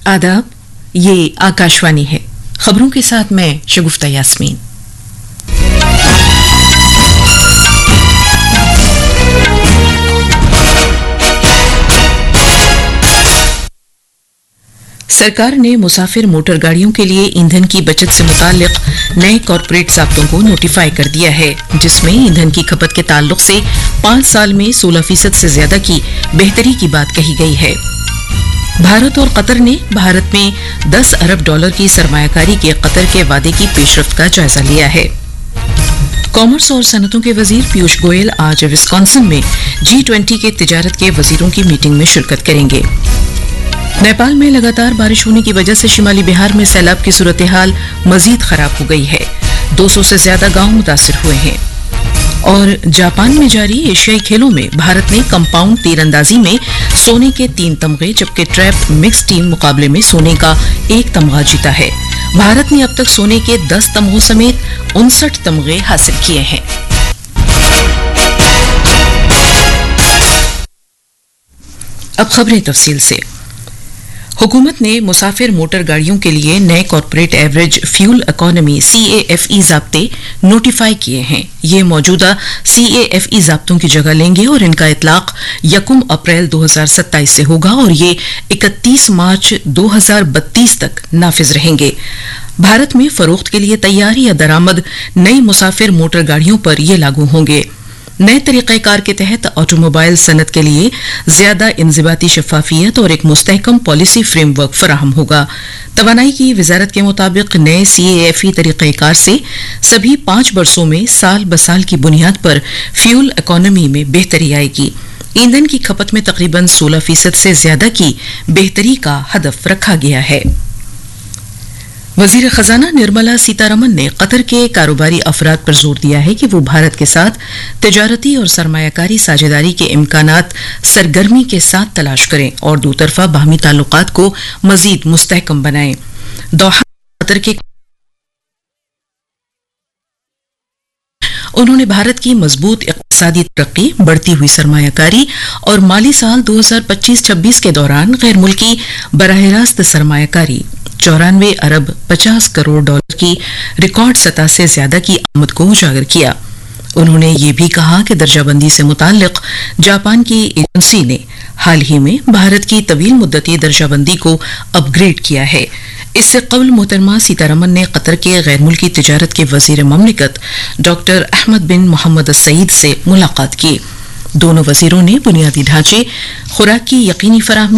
आदाब, ये आकाशवाणी है। खबरों के साथ मैं शगुफ्ता यास्मीन। सरकार ने मुसाफिर मोटर गाड़ियों के लिए ईंधन की बचत से मुताल्लिक नए कॉर्पोरेट ज़ाब्तों को नोटिफाई कर दिया है, जिसमें ईंधन की खपत के ताल्लुक से 5 साल में 16% से ज्यादा की बेहतरी की बात कही गई है। भारत और कतर ने भारत में $10 अरब की सरमायाकारी के कतर के वादे की पेशरफ्त का जायजा लिया है। कॉमर्स और सनतों के वजीर पीयूष गोयल आज विस्कॉन्सिन में G20 के तिजारत के वजीरों की मीटिंग में शिरकत करेंगे। नेपाल में लगातार बारिश होने की वजह से शिमाली बिहार में सैलाब की सूरत हाल मजीद खराब हो गई है। 200 से ज्यादा गांव मुतासिर हुए हैं। और जापान में जारी एशियाई खेलों में भारत ने कंपाउंड तीरंदाजी में सोने के 3 तमगे जबकि ट्रैप मिक्स टीम मुकाबले में सोने का 1 तमगा जीता है। भारत ने अब तक सोने के 10 तमगों समेत 59 तमगे हासिल किए हैं। अब खबरें तफसील से। हुकूमत ने मुसाफिर मोटर गाड़ियों के लिए नए corporate average fuel economy CAFE ज़ाब्ते notify किए हैं। ये मौजूदा CAFE ज़ाब्तों की जगह लेंगे और इनका इतलाक 1 अप्रैल 2027 से होगा और ये 31 मार्च 2032 तक नाफिज रहेंगे। भारत में फरोख्त के लिए तैयार या दरामद नई मुसाफिर मोटर गाड़ियों पर ये लागू होंगे। नए तरीक़ेकार के तहत ऑटोमोबाइल सनत के लिए ज्यादा इंज़िबाती शफ़ाफ़ियत और एक मुस्तहकम पॉलिसी फ्रेमवर्क फराहम होगा। तवानाई की वजारत के मुताबिक नए CAFE तरीक़ेकार से सभी 5 वर्षों में साल बसाल की बुनियाद पर फ्यूल इकोनॉमी में बेहतरी आएगी। ईंधन की खपत में तकरीबन 16% से ज्यादा की बेहतरी का हदफ रखा गया है। वजीर खजाना निर्मला सीतारमन ने कतर के कारोबारी अफराद पर जोर दिया है कि वो भारत के साथ तिजारती और सरमायाकारी साझेदारी के इम्कानात सरगर्मी के साथ तलाश करें और दोतरफा बाहमी ताल्लुकात को मजीद मुस्तहकम बनाएं। दोहा कतर के उन्होंने भारत की मजबूत इक़्तिसादी तरक्की, बढ़ती हुई सरमायाकारी और माली साल 2025-26 के दौरान गैर मुल्की बराह रास्त सरमायाकारी 94 अरब 50 करोड़ डॉलर की रिकॉर्ड सतह से ज्यादा की आमद को उजागर किया। उन्होंने ये भी कहा कि दर्जाबंदी से मुताल्लिक जापान की एजेंसी ने हाल ही में भारत की तवील मुद्दती दर्जाबंदी को अपग्रेड किया है। इससे कबल मोहतरमा सीतारमन ने कतर के गैर मुल्की तिजारत के वजीर ममलिकत डॉक्टर अहमद बिन मोहम्मद सईद से मुलाकात की। दोनों वजीरों ने बुनियादी ढांचे, खुराक की यकीनी फराहमी